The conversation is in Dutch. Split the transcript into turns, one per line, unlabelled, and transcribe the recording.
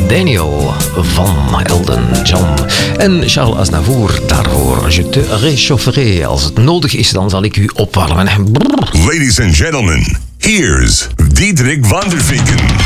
Daniel van Elton John. En Charles Aznavour daarvoor. Je te réchaufferai. Als het nodig is, dan zal ik u opwarmen.
Ladies and gentlemen, here's Diederik van der Vinken.